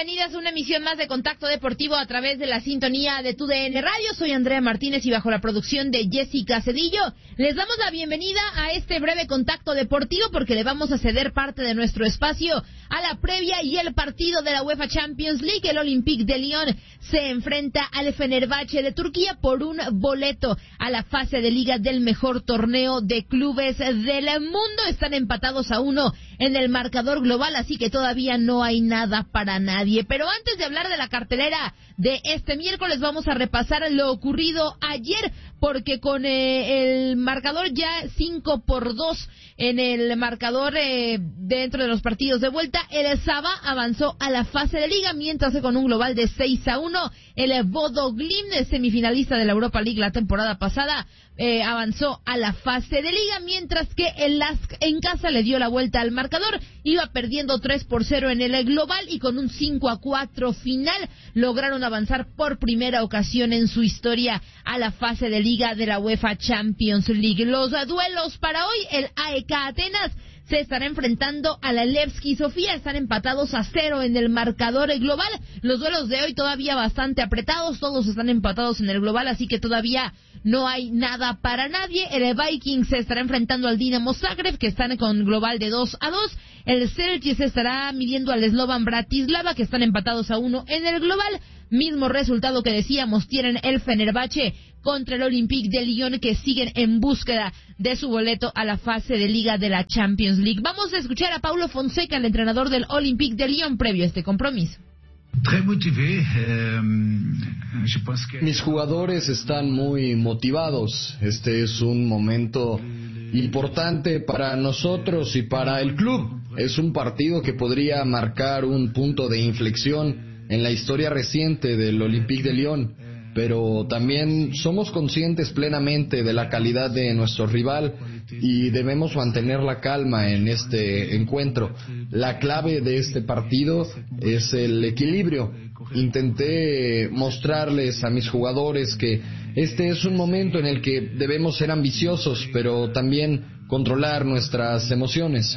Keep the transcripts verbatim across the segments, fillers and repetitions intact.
bienvenidas a una emisión más de Contacto Deportivo a través de la sintonía de Tu D N Radio. Soy Andrea Martínez y bajo la producción de Jessica Cedillo les damos la bienvenida a este breve Contacto Deportivo porque le vamos a ceder parte de nuestro espacio a la previa y el partido de la UEFA Champions League. El Olympique de Lyon se enfrenta al Fenerbahce de Turquía por un boleto a la fase de liga del mejor torneo de clubes del mundo. Están empatados a uno en el marcador global, así que todavía no hay nada para nadie. Pero antes de hablar de la cartelera de este miércoles, vamos a repasar lo ocurrido ayer, porque con eh, el marcador ya cinco por dos en el marcador eh, dentro de los partidos de vuelta, el Saba avanzó a la fase de liga, mientras que con un global de seis a uno, el Bodo Glimt, semifinalista de la Europa League la temporada pasada, eh, avanzó a la fase de liga, mientras que el Lask en casa le dio la vuelta al marcador, iba perdiendo tres por cero en el global y con un cinco a cuatro final lograron avanzar por primera ocasión en su historia a la fase de liga de la UEFA Champions League. Los duelos para hoy: el A E K Atenas se estará enfrentando a la Levski Sofía, están empatados a cero en el marcador global. Los duelos de hoy todavía bastante apretados, todos están empatados en el global, así que todavía no hay nada para nadie. El Viking se estará enfrentando al Dinamo Zagreb, que están con global de dos a dos. El Celtic se estará midiendo al Slovan Bratislava, que están empatados a uno en el global. Mismo resultado que decíamos tienen el Fenerbahce contra el Olympique de Lyon, que siguen en búsqueda de su boleto a la fase de liga de la Champions League. Vamos a escuchar a Paulo Fonseca, el entrenador del Olympique de Lyon, previo a este compromiso. Mis jugadores están muy motivados. Este es un momento importante para nosotros y para el club. Es un partido que podría marcar un punto de inflexión en la historia reciente del Olympique de Lyon, pero también somos conscientes plenamente de la calidad de nuestro rival y debemos mantener la calma en este encuentro. La clave de este partido es el equilibrio. Intenté mostrarles a mis jugadores que este es un momento en el que debemos ser ambiciosos, pero también controlar nuestras emociones.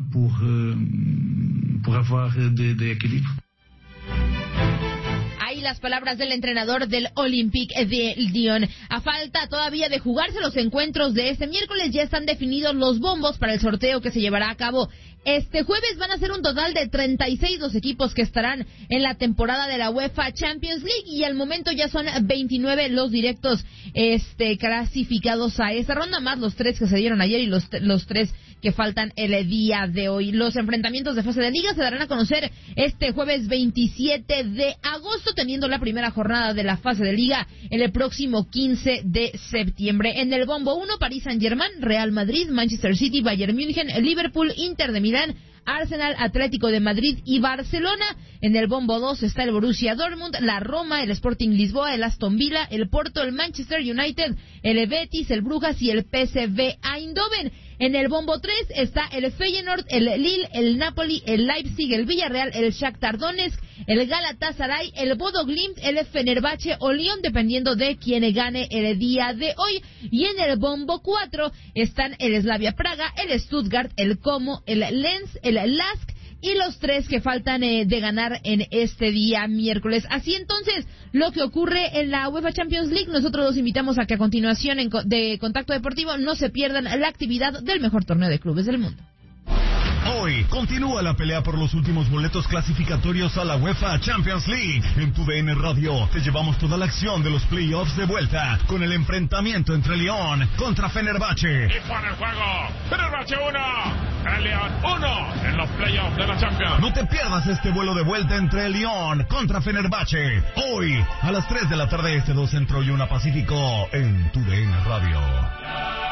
Las palabras del entrenador del Olympique de Lyon. A falta todavía de jugarse los encuentros de este miércoles, ya están definidos los bombos para el sorteo que se llevará a cabo este jueves. Van a ser un total de treinta y seis los equipos que estarán en la temporada de la UEFA Champions League, y al momento ya son veintinueve los directos este clasificados a esa ronda, más los tres que se dieron ayer y los, los tres que faltan el día de hoy. Los enfrentamientos de fase de liga se darán a conocer este jueves veintisiete de agosto, teniendo la primera jornada de la fase de liga el próximo quince de septiembre. En el bombo uno, París Saint-Germain, Real Madrid, Manchester City, Bayern München, Liverpool, Inter de Milán, Arsenal, Atlético de Madrid y Barcelona. En el bombo dos está el Borussia Dortmund, la Roma, el Sporting Lisboa, el Aston Villa, el Porto, el Manchester United, el Betis, el Brujas y el P S V Eindhoven. En el bombo tres está el Feyenoord, el Lille, el Napoli, el Leipzig, el Villarreal, el Shakhtar Donetsk, el Galatasaray, el Bodo Glimt, el Fenerbahce o Lyon, dependiendo de quién gane el día de hoy. Y en el bombo cuatro están el Slavia Praga, el Stuttgart, el Como, el Lens, el Lask y los tres que faltan eh, de ganar en este día miércoles. Así entonces, lo que ocurre en la UEFA Champions League, nosotros los invitamos a que a continuación en, de Contacto Deportivo no se pierdan la actividad del mejor torneo de clubes del mundo. Hoy continúa la pelea por los últimos boletos clasificatorios a la UEFA Champions League. En Tu D N Radio te llevamos toda la acción de los playoffs de vuelta, con el enfrentamiento entre Lyon contra Fenerbahce. Y pone el juego, Fenerbahce uno, el Lyon uno en los playoffs de la Champions. No te pierdas este vuelo de vuelta entre Lyon contra Fenerbahce. Hoy a las tres de la tarde, este dos Centro y una Pacífico en Tu D N Radio.